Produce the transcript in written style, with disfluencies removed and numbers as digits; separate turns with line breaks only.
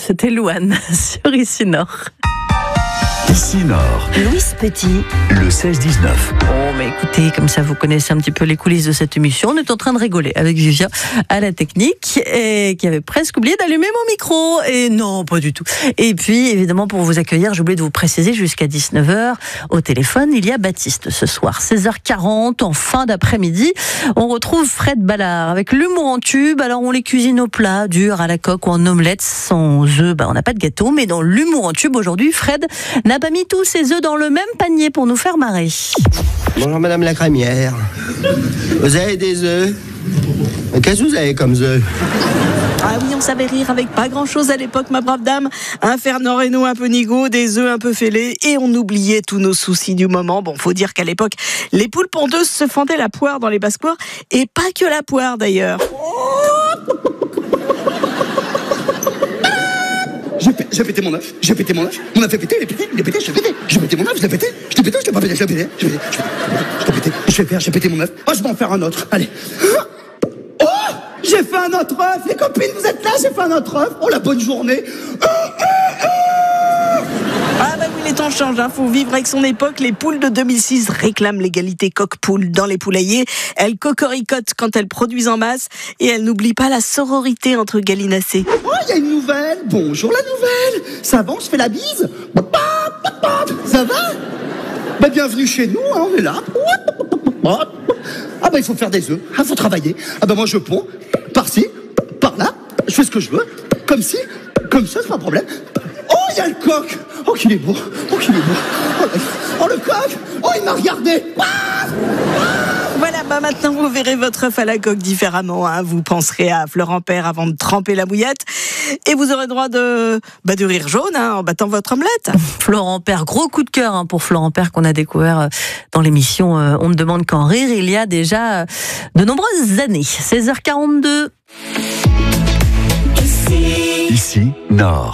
C'était Louane sur Ici Nord.
Ici Nord,
Louis Petit,
le 16-19.
Bon, mais écoutez, comme ça vous connaissez un petit peu les coulisses de cette émission. On est en train de rigoler avec Vivien à la technique et qui avait presque oublié d'allumer mon micro. Et non, pas du tout. Et puis, évidemment, pour vous accueillir, j'ai oublié de vous préciser, jusqu'à 19h, au téléphone, il y a Baptiste ce soir. 16h40, en fin d'après-midi, on retrouve Fred Ballard avec l'humour en tube. Alors, on les cuisine au plat, dur, à la coque ou en omelette, sans œufs. On n'a pas de gâteau, mais dans l'humour en tube, aujourd'hui, Fred n'a pas mis tous ses œufs dans le même panier pour nous faire marrer.
Bonjour Madame la crémière. Vous avez des œufs? Qu'est-ce que vous avez comme œufs?
Ah oui, on savait rire avec pas grand-chose à l'époque, ma brave dame. Un Fernand Reynaud un peu nigaud, des œufs un peu fêlés, et on oubliait tous nos soucis du moment. Bon, faut dire qu'à l'époque, les poules pondeuses se fendaient la poire dans les basses-cours, et pas que la poire d'ailleurs.
J'ai pété mon œuf, mon œuf est pété, il est pété, j'ai pété mon œuf, je l'ai pété, je l'ai pas pété, j'ai pété mon œuf, oh je vais en faire un autre, allez. Oh, j'ai fait un autre œuf, les copines vous êtes là, j'ai fait un autre œuf, oh la bonne journée.
Ah bah oui, les temps changent, faut vivre avec son époque. Les poules de 2006 réclament l'égalité coq-poule dans les poulaillers. Elles cocoricotent quand elles produisent en masse et elles n'oublient pas la sororité entre gallinacés.
Oh, il y a une nouvelle, bonjour la nouvelle, ça va, on se fait la bise, ça va? Bah bienvenue chez nous, on est là. Ah bah il faut faire des œufs, il faut travailler. Ah bah moi je ponds, par-ci, par-là, je fais ce que je veux, comme ci, comme ça, c'est pas un problème. Oh, il y a le coq. Oh, qu'il est beau. Oh, qu'il est beau. Oh, le coq. Oh, il m'a regardé.
Voilà, bah maintenant vous verrez votre œuf à la coque différemment. Vous penserez à Florent Père avant de tremper la bouillette. Et vous aurez droit de rire jaune en battant votre omelette.
Florent Père, gros coup de cœur pour Florent Père qu'on a découvert dans l'émission On ne demande qu'en rire il y a déjà de nombreuses années. 16h42.
Ici Nord.